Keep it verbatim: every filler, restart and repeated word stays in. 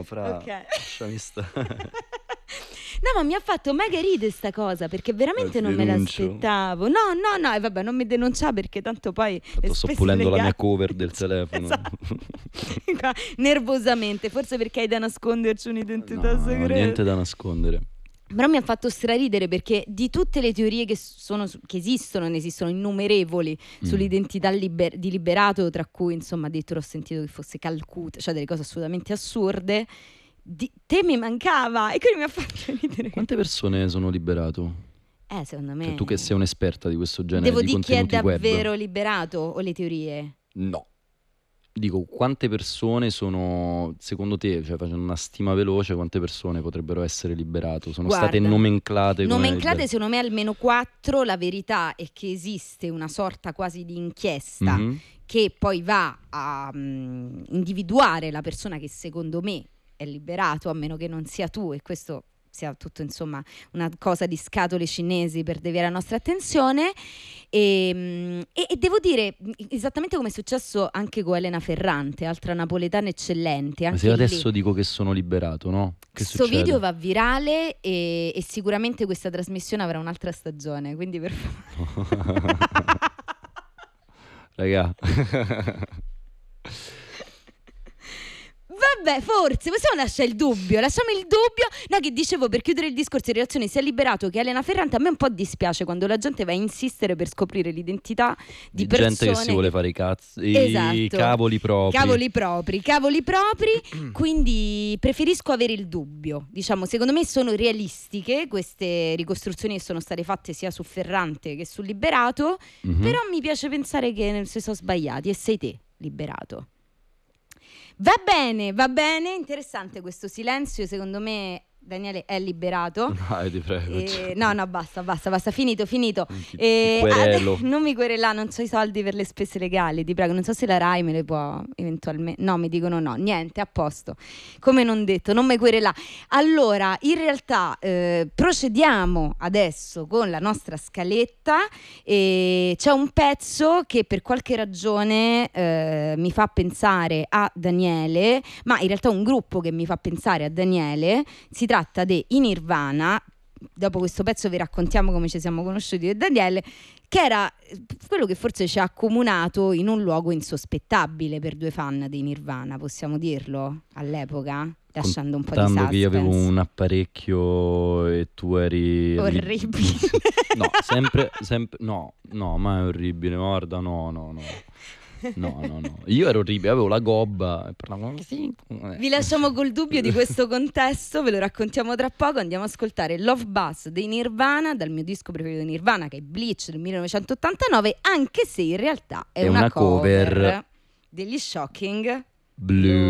no, fra, Ok. lasciami stare. No, ma mi ha fatto mega ridere sta cosa, perché veramente Eh, ti non me denuncio. l'aspettavo. No, no, no, e vabbè, non mi denuncia perché tanto poi le Tanto sto spese pulendo la mia legali- cover del telefono. Esatto. Qua, nervosamente, forse perché hai da nasconderci un'identità No, no, segreta. niente da nascondere. Però mi ha fatto straridere perché di tutte le teorie che, sono, su- che esistono, ne esistono innumerevoli Mm. sull'identità liber- di Liberato, tra cui insomma addirittura ho sentito che fosse Calcutta, cioè delle cose assolutamente assurde. Di, te mi mancava e quindi mi ha fatto ridere. Quante persone sono liberato? Eh, secondo me. Cioè, tu che sei un'esperta di questo genere Devo di dire chi è contenuti web. davvero liberato o le teorie? No. Dico, quante persone sono, secondo te, cioè facendo una stima veloce, quante persone potrebbero essere liberato? Sono Guarda, state nomenclate come Nomenclate liberate? secondo me almeno quattro. La verità è che esiste una sorta quasi di inchiesta Mhm. che poi va a mm, individuare la persona che secondo me è liberato, a meno che non sia tu, e questo sia tutto insomma una cosa di scatole cinesi per deviare la nostra attenzione. E, mm, e- e devo dire mm, esattamente come è successo anche con Elena Ferrante, altra napoletana eccellente. Ma Anche se io lì adesso dico che sono liberato, no? Che questo succede? video va virale e, e sicuramente questa trasmissione avrà un'altra stagione, quindi per favore. Raga. Vabbè, forse possiamo lasciare il dubbio. Lasciamo il dubbio. No, che dicevo, per chiudere il discorso in relazione sia Liberato che Elena Ferrante, a me un po' dispiace quando la gente va a insistere per scoprire l'identità di, Di persone gente che si vuole fare i cazzi, i Esatto. cavoli propri. Cavoli propri, cavoli propri, quindi preferisco avere il dubbio. Diciamo, secondo me sono realistiche queste ricostruzioni che sono state fatte sia su Ferrante che su Liberato, Mhm. però mi piace pensare che si sono sbagliati e sei te, Liberato. Va bene, va bene, interessante questo silenzio, secondo me Daniele è liberato. Dai, ti prego. Eh, no, no, basta, basta, basta, finito, finito. Ti- ti Eh, querelo. ah, non mi querela, non ho i soldi per le spese legali, ti prego. Non so se la Rai me le può eventualmente. No, mi dicono no, niente, a posto. Come non detto, non mi querela. Allora, in realtà eh, procediamo adesso con la nostra scaletta. E c'è un pezzo che per qualche ragione eh, mi fa pensare a Daniele, ma in realtà un gruppo che mi fa pensare a Daniele. Si tratta di I Nirvana. Dopo questo pezzo vi raccontiamo come ci siamo conosciuti io e Daniele, che era quello che forse ci ha accomunato in un luogo insospettabile per due fan dei Nirvana, possiamo dirlo, all'epoca, lasciando un po' di Contando suspense. che io avevo un apparecchio e tu eri Orribile. No, sempre, sempre no, no, ma è orribile, guarda, no, no, no. No, no, no. Io ero orribile, avevo la gobba e parlavo così. Vi lasciamo col dubbio di questo contesto, ve lo raccontiamo tra poco. Andiamo ad ascoltare Love Bus dei Nirvana, dal mio disco preferito di Nirvana, che è Bleach del millenovecentottantanove, anche se in realtà è, È una cover degli Shocking Blue.